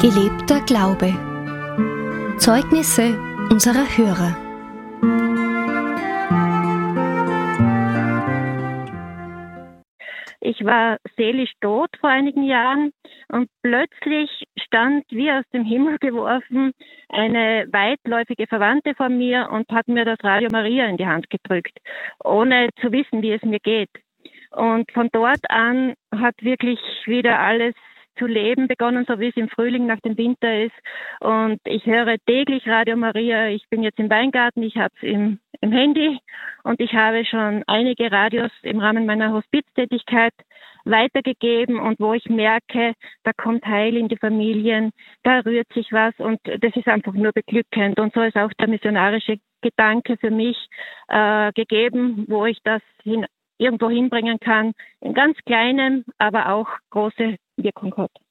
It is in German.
Gelebter Glaube. Zeugnisse unserer Hörer. Ich war seelisch tot vor einigen Jahren und plötzlich stand wie aus dem Himmel geworfen eine weitläufige Verwandte von mir und hat mir das Radio Maria in die Hand gedrückt, ohne zu wissen, wie es mir geht. Und von dort an hat wirklich wieder alles zu leben begonnen, so wie es im Frühling nach dem Winter ist. Und ich höre täglich Radio Maria. Ich bin jetzt im Weingarten, ich habe es im Handy und ich habe schon einige Radios im Rahmen meiner Hospiztätigkeit weitergegeben und wo ich merke, da kommt Heil in die Familien, da rührt sich was und das ist einfach nur beglückend. Und so ist auch der missionarische Gedanke für mich gegeben, wo ich das irgendwo hinbringen kann, in ganz kleinem, aber auch große Wirkung hat.